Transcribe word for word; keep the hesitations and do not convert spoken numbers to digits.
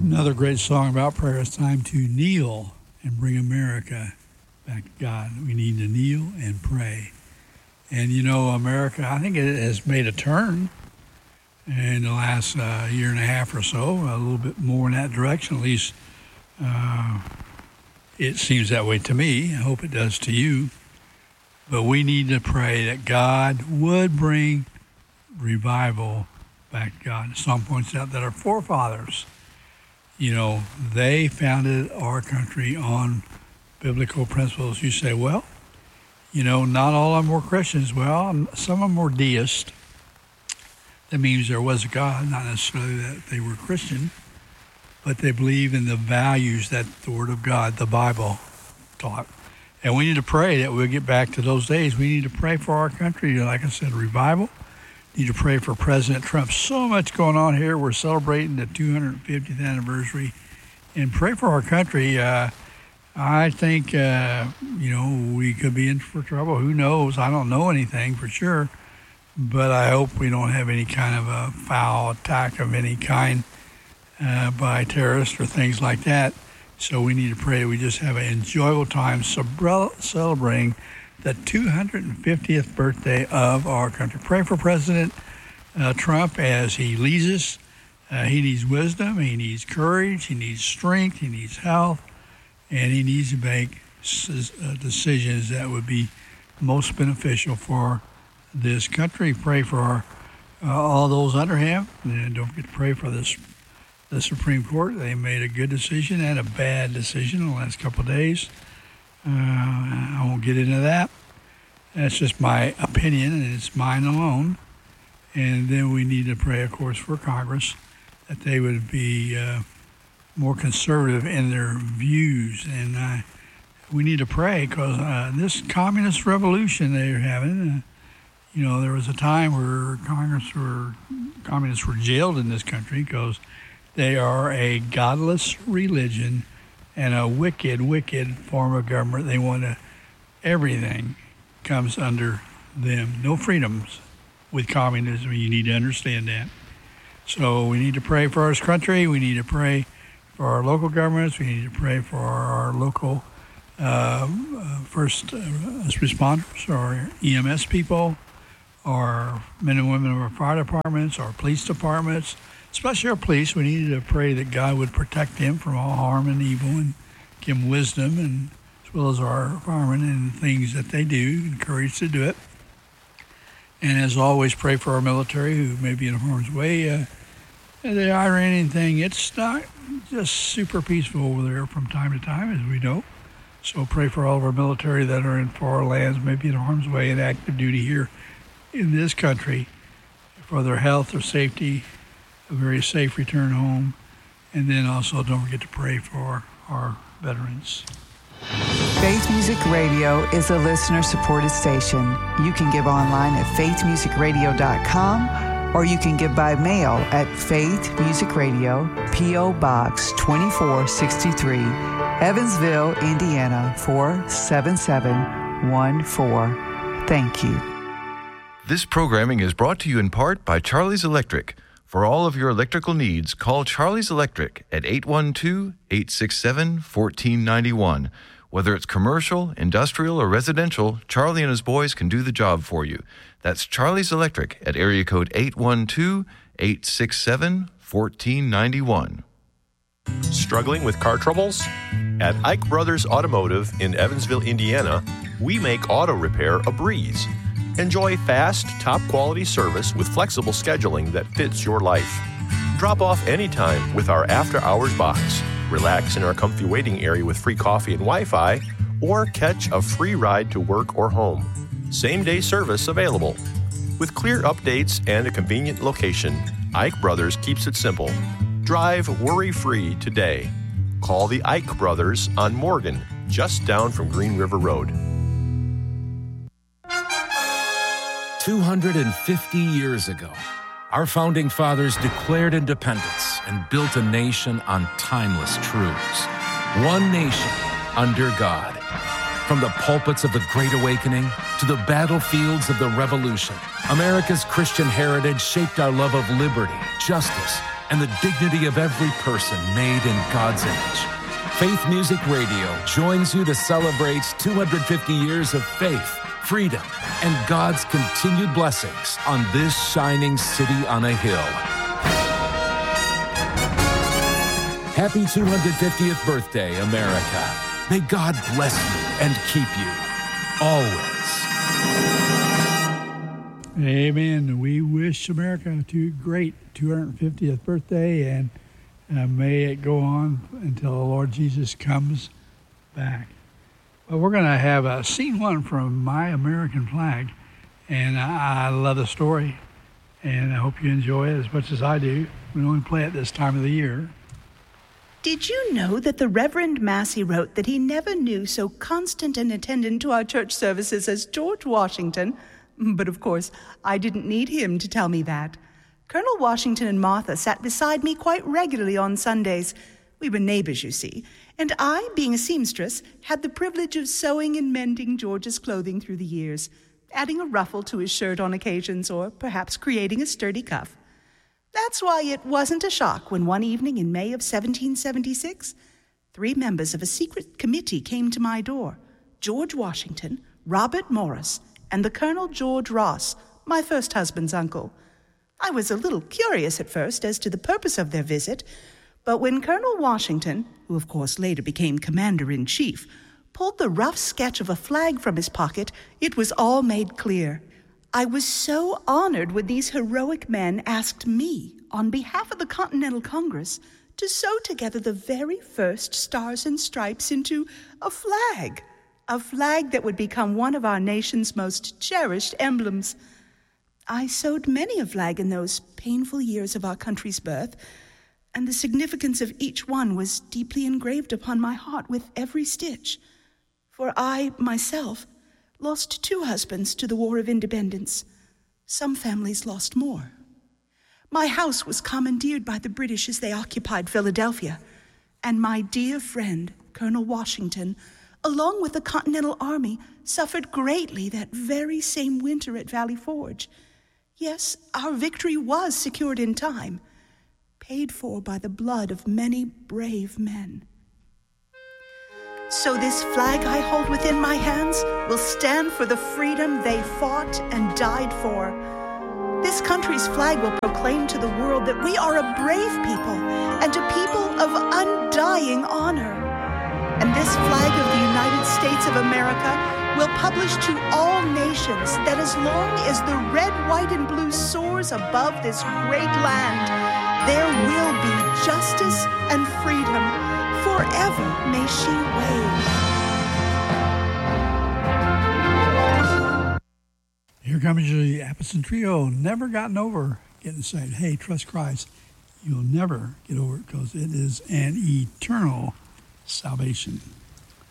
Another great song about prayer. It's time to kneel and bring America back to God. We need to kneel and pray. And, you know, America, I think it has made a turn in the last uh, year and a half or so, a little bit more in that direction. At least uh, it seems that way to me. I hope it does to you. But we need to pray that God would bring revival back to God. Psalm points out that our forefathers, you know, they founded our country on biblical principles. You say, well, you know, not all of them were Christians. Well, some of them were deists. That means there was a God, not necessarily that they were Christian, but they believe in the values that the Word of God, the Bible, taught. And we need to pray that we'll get back to those days. We need to pray for our country. Like I said, revival. We need to pray for President Trump. So much going on here. We're celebrating the two hundred fiftieth anniversary. And pray for our country. Uh, I think, uh, you know, we could be in for trouble. Who knows? I don't know anything for sure. But I hope we don't have any kind of a foul attack of any kind uh, by terrorists or things like that. So we need to pray we just have an enjoyable time celebrating the two hundred fiftieth birthday of our country. Pray for President uh, Trump as he leads us. Uh, he needs wisdom, he needs courage, he needs strength, he needs health, and he needs to make uh, decisions that would be most beneficial for this country. Pray for our, uh, all those under him, and don't forget to pray for this the Supreme Court. They made a good decision and a bad decision in the last couple of days. Uh, I won't get into that. That's just my opinion, and it's mine alone. And then we need to pray, of course, for Congress, that they would be uh, more conservative in their views. And uh, we need to pray because uh, this communist revolution they're having, uh, you know, there was a time where Congress were, communists were jailed in this country because they are a godless religion and a wicked, wicked form of government. They want to, everything comes under them. No freedoms with communism. You need to understand that. So we need to pray for our country. We need to pray for our local governments. We need to pray for our local uh, uh, first uh, responders, our E M S people, our men and women of our fire departments, our police departments, especially our police. We need to pray that God would protect them from all harm and evil and give them wisdom, and as well as our firemen and things that they do, and courage to do it. And as always, pray for our military who may be in harm's way. Uh, the Iranian thing, it's not just super peaceful over there from time to time, as we know. So pray for all of our military that are in foreign lands, maybe in harm's way and active duty here in this country, for their health, their safety, a very safe return home. And then also don't forget to pray for our veterans. Faith Music Radio is a listener-supported station. You can give online at faith music radio dot com, or you can give by mail at Faith Music Radio, P O. Box twenty-four sixty-three, Evansville, Indiana, four seven seven one four. Thank you. This programming is brought to you in part by Charlie's Electric. For all of your electrical needs, call Charlie's Electric at eight one two, eight six seven, one four nine one. Whether it's commercial, industrial, or residential, Charlie and his boys can do the job for you. That's Charlie's Electric at area code eight one two, eight six seven, one four nine one. Struggling with car troubles? At Ike Brothers Automotive in Evansville, Indiana, we make auto repair a breeze. Enjoy fast, top-quality service with flexible scheduling that fits your life. Drop off anytime with our after-hours box. Relax in our comfy waiting area with free coffee and Wi-Fi, or catch a free ride to work or home. Same-day service available. With clear updates and a convenient location, Ike Brothers keeps it simple. Drive worry-free today. Call the Ike Brothers on Morgan, just down from Green River Road. two hundred fifty years ago, our founding fathers declared independence and built a nation on timeless truths. One nation under God. From the pulpits of the Great Awakening to the battlefields of the Revolution, America's Christian heritage shaped our love of liberty, justice, and the dignity of every person made in God's image. Faith Music Radio joins you to celebrate two hundred fifty years of faith, freedom, and God's continued blessings on this shining city on a hill. Happy two hundred fiftieth birthday, America. May God bless you and keep you always. Amen. We wish America a great two hundred fiftieth birthday, and uh, may it go on until the Lord Jesus comes back. But we're going to have a scene one from My American Flag, and I, I love the story, and I hope you enjoy it as much as I do. We only play it this time of the year. Did you know that the Reverend Massey wrote that he never knew so constant an attendant to our church services as George Washington? But of course, I didn't need him to tell me that. Colonel Washington and Martha sat beside me quite regularly on Sundays. We were neighbors, you see, and I, being a seamstress, had the privilege of sewing and mending George's clothing through the years, adding a ruffle to his shirt on occasions, or perhaps creating a sturdy cuff. That's why it wasn't a shock when one evening in May of seventeen seventy-six, three members of a secret committee came to my door: George Washington, Robert Morris, and the Colonel George Ross, my first husband's uncle. I was a little curious at first as to the purpose of their visit, but when Colonel Washington, who of course later became Commander-in-Chief, pulled the rough sketch of a flag from his pocket, it was all made clear. I was so honored when these heroic men asked me, on behalf of the Continental Congress, to sew together the very first stars and stripes into a flag, a flag that would become one of our nation's most cherished emblems. I sewed many a flag in those painful years of our country's birth, and the significance of each one was deeply engraved upon my heart with every stitch. For I, myself, lost two husbands to the War of Independence. Some families lost more. My house was commandeered by the British as they occupied Philadelphia, and my dear friend, Colonel Washington, along with the Continental Army, suffered greatly that very same winter at Valley Forge. Yes, our victory was secured in time, paid for by the blood of many brave men. So this flag I hold within my hands will stand for the freedom they fought and died for. This country's flag will proclaim to the world that we are a brave people and a people of undying honor. And this flag of the United States of America will publish to all nations that as long as the red, white, and blue soars above this great land, there will be justice and freedom. Forever may she wave. Here comes the Appleton Trio, Never Gotten Over, getting saved. Hey, trust Christ. You'll never get over it because it is an eternal salvation.